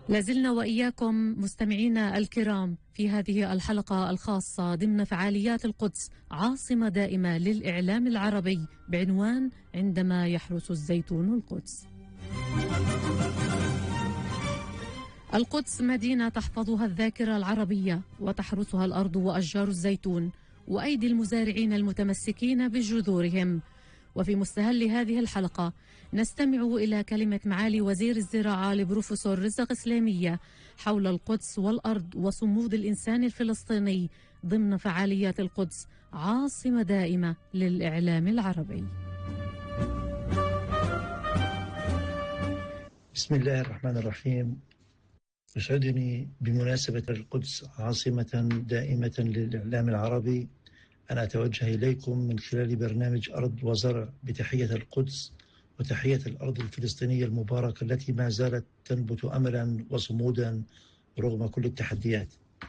لازلنا وإياكم مستمعينا الكرام في هذه الحلقة الخاصة ضمن فعاليات القدس عاصمة دائمة للإعلام العربي بعنوان عندما يحرس الزيتون القدس. القدس مدينة تحفظها الذاكرة العربية وتحرسها الأرض وأشجار الزيتون وأيدي المزارعين المتمسكين بجذورهم. وفي مستهل هذه الحلقة نستمع إلى كلمة معالي وزير الزراعة البروفيسور رزق سليمية حول القدس والأرض وصمود الإنسان الفلسطيني ضمن فعاليات القدس عاصمة دائمة للإعلام العربي. بسم الله الرحمن الرحيم. يسعدني بمناسبة القدس عاصمة دائمة للإعلام العربي أن أتوجه إليكم من خلال برنامج أرض وزرع بتحية القدس وتحية الأرض الفلسطينية المباركة التي ما زالت تنبت أملا وصمودا رغم كل التحديات،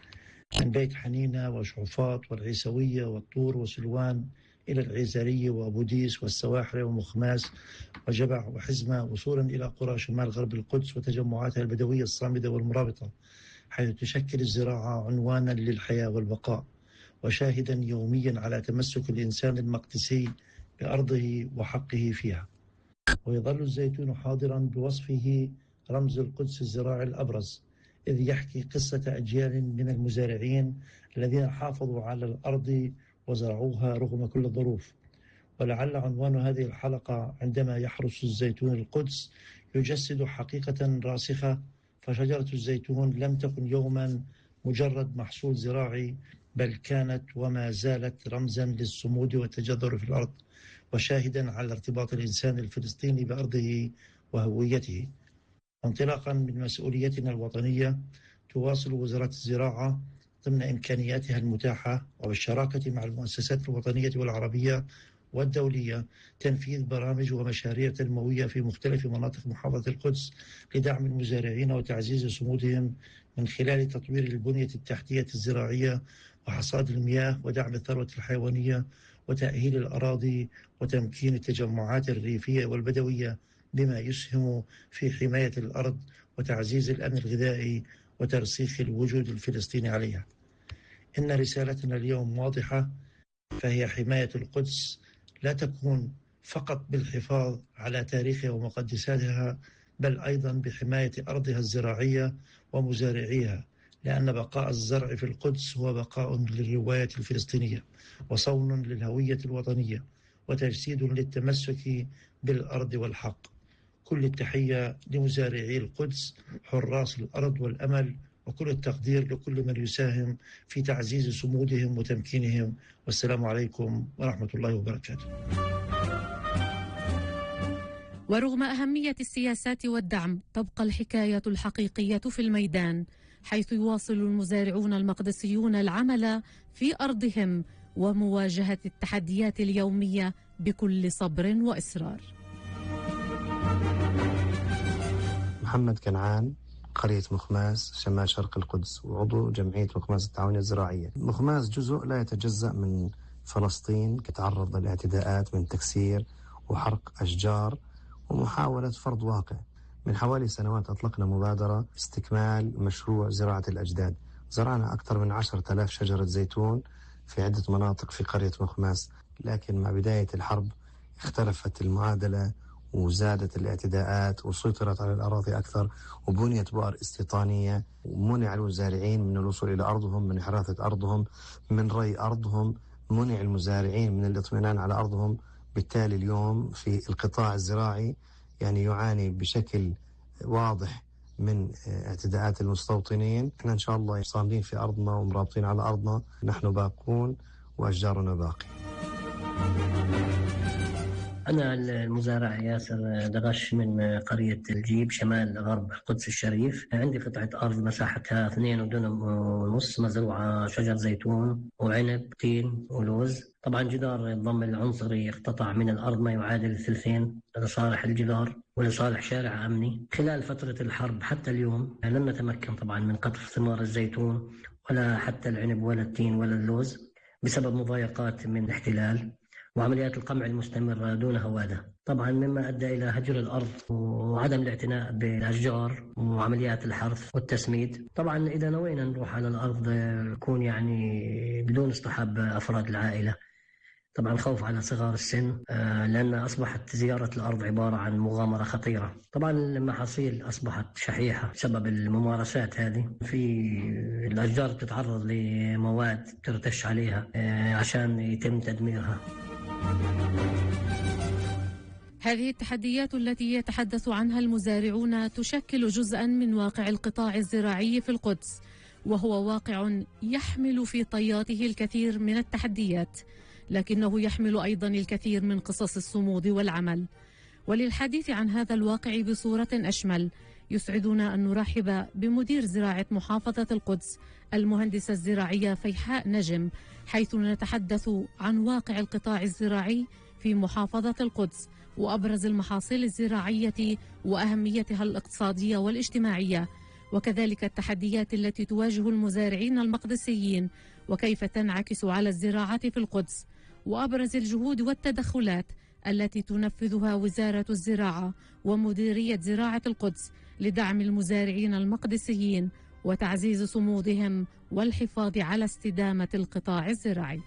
من بيت حنينة وشعفاط والعيسوية والطور وسلوان إلى العيزارية وأبوديس والسواحل ومخماس وجبع وحزمة، وصولا إلى قرى شمال غرب القدس وتجمعاتها البدوية الصامدة والمرابطة، حيث تشكل الزراعة عنوانا للحياة والبقاء، وشاهدا يوميا على تمسك الإنسان المقدسي بأرضه وحقه فيها. ويظل الزيتون حاضرا بوصفه رمز القدس الزراعي الأبرز، إذ يحكي قصة أجيال من المزارعين الذين حافظوا على الأرض وزرعوها رغم كل الظروف. ولعل عنوان هذه الحلقة عندما يحرس الزيتون القدس يجسد حقيقة راسخة، فشجرة الزيتون لم تكن يوما مجرد محصول زراعي، بل كانت وما زالت رمزا للصمود والتجذر في الأرض، وشاهدا على ارتباط الإنسان الفلسطيني بأرضه وهويته. انطلاقا من مسؤوليتنا الوطنية، تواصل وزارة الزراعة ضمن إمكانياتها المتاحة وبالشراكة مع المؤسسات الوطنية والعربية والدولية تنفيذ برامج ومشاريع تنموية في مختلف مناطق محافظة القدس لدعم المزارعين وتعزيز صمودهم من خلال تطوير البنية التحتية الزراعية وحصاد المياه ودعم الثروة الحيوانية وتأهيل الأراضي وتمكين التجمعات الريفية والبدوية، بما يسهم في حماية الأرض وتعزيز الأمن الغذائي وترسيخ الوجود الفلسطيني عليها. إن رسالتنا اليوم واضحة، فهي حماية القدس لا تكون فقط بالحفاظ على تاريخها ومقدساتها، بل أيضا بحماية أرضها الزراعية ومزارعيها، لأن بقاء الزرع في القدس هو بقاء للرواية الفلسطينية وصون للهوية الوطنية وتجسيد للتمسك بالأرض والحق. كل التحية لمزارعي القدس حراس الأرض والأمل، وكل التقدير لكل من يساهم في تعزيز صمودهم وتمكينهم. والسلام عليكم ورحمة الله وبركاته. ورغم أهمية السياسات والدعم، تبقى الحكاية الحقيقية في الميدان، حيث يواصل المزارعون المقدسيون العمل في أرضهم ومواجهة التحديات اليومية بكل صبر وإصرار. محمد كنعان، قرية مخماس شمال شرق القدس، وعضو جمعية مخماس التعاونية الزراعية. مخماس جزء لا يتجزأ من فلسطين، تتعرض للاعتداءات من تكسير وحرق أشجار ومحاولة فرض واقع. من حوالي سنوات أطلقنا مبادرة استكمال مشروع زراعة الأجداد. زرعنا أكثر من 10,000 شجرة زيتون في عدة مناطق في قرية مخماس، لكن مع بداية الحرب اختلفت المعادلة وزادت الاعتداءات وسيطرت على الأراضي أكثر، وبنيت بؤر استيطانية، ومنع المزارعين من الوصول إلى أرضهم، من حراثة أرضهم، من ري أرضهم، منع المزارعين من الاطمئنان على أرضهم. بالتالي اليوم في القطاع الزراعي يعني يعاني بشكل واضح من اعتداءات المستوطنين. احنا إن شاء الله صامدين في أرضنا ومرابطين على أرضنا، نحن باقون وأشجارنا باقي. أنا المزارع ياسر دغش من قرية الجيب شمال غرب القدس الشريف. عندي قطعة أرض مساحتها 2.5 دونم، مزروعة شجر زيتون وعنب تين ولوز. طبعا جدار الضم العنصري اقتطع من الأرض ما يعادل 2 لصالح الجدار ولصالح شارع أمني. خلال فترة الحرب حتى اليوم لم نتمكن طبعا من قطف ثمار الزيتون ولا حتى العنب ولا التين ولا اللوز بسبب مضايقات من الاحتلال. وعمليات القمع المستمرة دون هوادة، طبعا مما أدى إلى هجر الأرض وعدم الاعتناء بالأشجار وعمليات الحرث والتسميد. طبعا إذا نوينا نروح على الأرض يكون يعني بدون اصطحاب أفراد العائلة، طبعا خوف على صغار السن، لأن أصبحت زيارة الأرض عبارة عن مغامرة خطيرة. طبعا المحاصيل أصبحت شحيحة بسبب الممارسات هذه، في الأشجار تتعرض لمواد ترتش عليها عشان يتم تدميرها. هذه التحديات التي يتحدث عنها المزارعون تشكل جزءا من واقع القطاع الزراعي في القدس، وهو واقع يحمل في طياته الكثير من التحديات، لكنه يحمل أيضا الكثير من قصص الصمود والعمل. وللحديث عن هذا الواقع بصورة أشمل يسعدنا أن نرحب بمدير زراعة محافظة القدس المهندسة الزراعية فيحاء نجم، حيث نتحدث عن واقع القطاع الزراعي في محافظة القدس وأبرز المحاصيل الزراعية وأهميتها الاقتصادية والاجتماعية، وكذلك التحديات التي تواجه المزارعين المقدسيين وكيف تنعكس على الزراعة في القدس، وأبرز الجهود والتدخلات التي تنفذها وزارة الزراعة ومديرية زراعة القدس لدعم المزارعين المقدسيين وتعزيز صمودهم والحفاظ على استدامة القطاع الزراعي.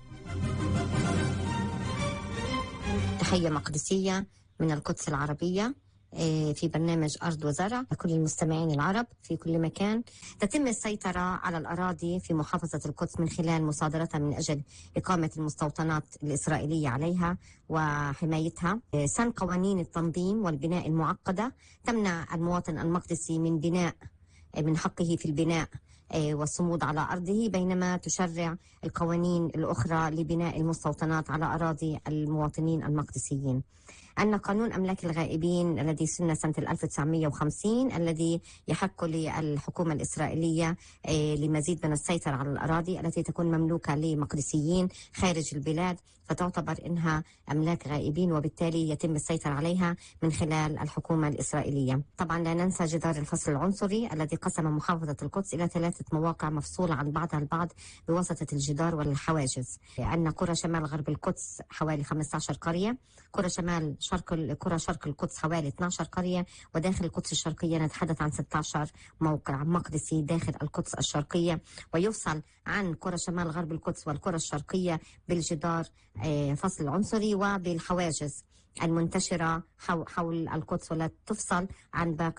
تحية مقدسية من القدس العربية في برنامج أرض وزرع. كل المستمعين العرب في كل مكان، تتم السيطرة على الأراضي في محافظة القدس من خلال مصادرتها من أجل إقامة المستوطنات الإسرائيلية عليها وحمايتها. سن قوانين التنظيم والبناء المعقدة تمنع المواطن المقدسي من حقه في البناء والصمود على أرضه، بينما تشرع القوانين الأخرى لبناء المستوطنات على أراضي المواطنين المقدسيين. أن قانون أملاك الغائبين الذي سن سنة 1950 الذي يحق للحكومة الإسرائيلية لمزيد من السيطرة على الأراضي التي تكون مملوكة لمقدسيين خارج البلاد، فتعتبر إنها أملاك غائبين وبالتالي يتم السيطرة عليها من خلال الحكومة الإسرائيلية. طبعا لا ننسى جدار الفصل العنصري الذي قسم محافظة القدس إلى 3 مواقع مفصولة عن بعضها البعض بواسطة الجدار والحواجز. أن قرى شمال غرب القدس حوالي 15 قرية، قرى شرق القدس حوالي 12 قرية، وداخل القدس الشرقية نتحدث عن 16 موقع مقدسي داخل القدس الشرقية، ويفصل عن قرى شمال غرب القدس والقرى الشرقية بالجدار فصل عنصري وبالحواجز المنتشرة حول القدس، ولا تفصل عن باقي